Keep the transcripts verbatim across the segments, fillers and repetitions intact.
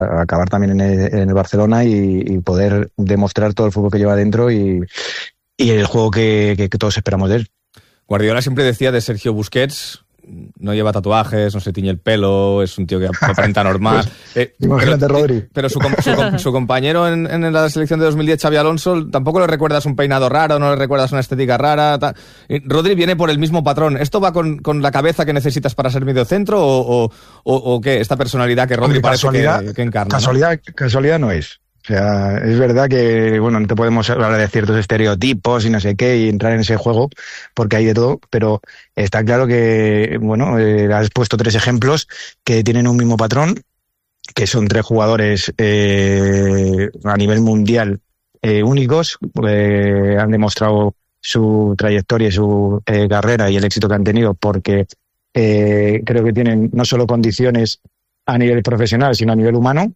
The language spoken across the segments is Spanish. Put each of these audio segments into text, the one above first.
acabar también en el, en el Barcelona y, y poder demostrar todo el fútbol que lleva dentro y, y el juego que, que, que todos esperamos de él. Guardiola siempre decía de Sergio Busquets, no lleva tatuajes, no se tiñe el pelo, es un tío que aparenta normal. Eh, Imagínate, pero, Rodri. Pero su, su, su compañero en, en la selección de dos mil diez, Xabi Alonso, tampoco le recuerdas un peinado raro, no le recuerdas una estética rara. Ta... Rodri viene por el mismo patrón. ¿Esto va con, con la cabeza que necesitas para ser mediocentro o, o, o, o qué? Esta personalidad que Rodri Hombre, parece que, que encarna. Casualidad, ¿no? Casualidad no es. O sea, es verdad que, bueno, no te podemos hablar de ciertos estereotipos y no sé qué y entrar en ese juego porque hay de todo, pero está claro que, bueno, eh, has puesto tres ejemplos que tienen un mismo patrón, que son tres jugadores eh, a nivel mundial eh, únicos, eh, han demostrado su trayectoria y su eh, carrera y el éxito que han tenido porque eh, creo que tienen no solo condiciones a nivel profesional, sino a nivel humano.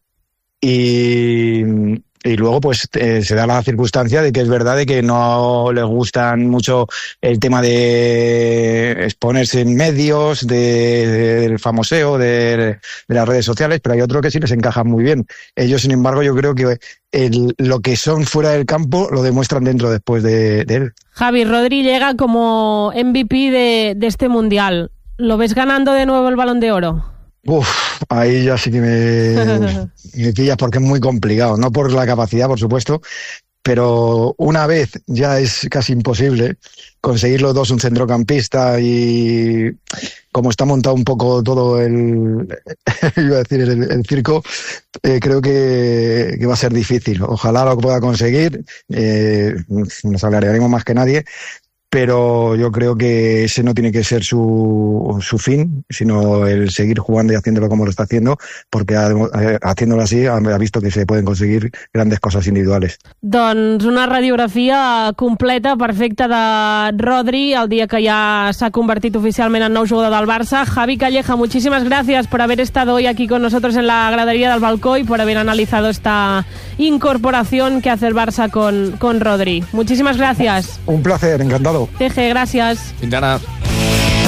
Y, y luego pues eh, se da la circunstancia de que es verdad de que no les gustan mucho el tema de exponerse en medios, de, de, del famoseo, de, de las redes sociales, pero hay otros que sí les encajan muy bien. Ellos, sin embargo, yo creo que el, lo que son fuera del campo lo demuestran dentro después de, de él. Javi, Rodri llega como M V P de, de este Mundial. ¿Lo ves ganando de nuevo el Balón de Oro? Uf, ahí ya sí que me, me pillas porque es muy complicado, no por la capacidad, por supuesto, pero una vez ya es casi imposible conseguir los dos un centrocampista y como está montado un poco todo el, iba a decir el, el circo, eh, creo que, que va a ser difícil. Ojalá lo pueda conseguir, eh, nos hablaremos más que nadie. Pero yo creo que ese no tiene que ser su, su fin, sino el seguir jugando y haciéndolo como lo está haciendo, porque haciéndolo así ha visto que se pueden conseguir grandes cosas individuales. Doncs una radiografia completa, perfecta de Rodri, el día que ya se ha convertido oficialmente en nou jugador del Barça. Javi Calleja, muchísimas gracias por haber estado hoy aquí con nosotros en la gradería del Balcó y por haber analizado esta incorporación que hace el Barça con, con Rodri. Muchísimas gracias. Un placer, encantado. Teje, gracias. Fins ara.